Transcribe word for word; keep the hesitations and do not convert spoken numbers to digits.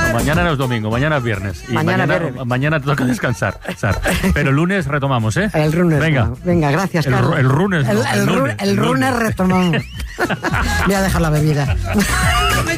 mañana no es domingo, mañana es viernes. Y Mañana mañana, viernes. mañana te toca descansar. Sar. Pero el lunes retomamos, ¿eh? El lunes. Venga. No. Venga, gracias, El, Carlos. el lunes. El, No, el, el ru- lunes, el el lunes lunes. retomamos. Voy a dejar la bebida.